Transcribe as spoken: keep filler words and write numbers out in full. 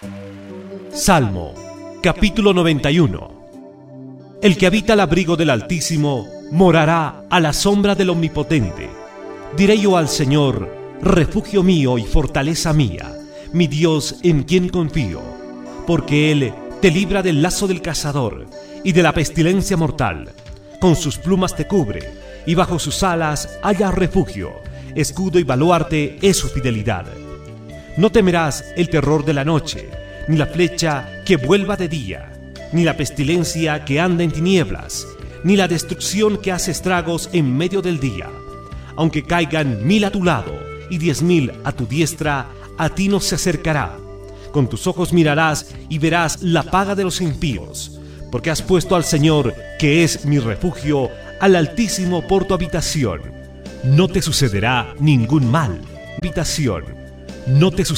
Salmo, capítulo noventa y uno. El que habita al abrigo del Altísimo morará a la sombra del Omnipotente. Diré yo al Señor, refugio mío y fortaleza mía, mi Dios en quien confío, porque Él te libra del lazo del cazador y de la pestilencia mortal. Con sus plumas te cubre, y bajo sus alas hallas refugio. Escudo y baluarte es su fidelidad. No temerás el terror de la noche, ni la flecha que vuelva de día, ni la pestilencia que anda en tinieblas, ni la destrucción que hace estragos en medio del día. Aunque caigan mil a tu lado y diez mil a tu diestra, a ti no se acercará. Con tus ojos mirarás y verás la paga de los impíos, porque has puesto al Señor, que es mi refugio, al Altísimo por tu habitación. No te sucederá ningún mal. Habitación. No te sucederá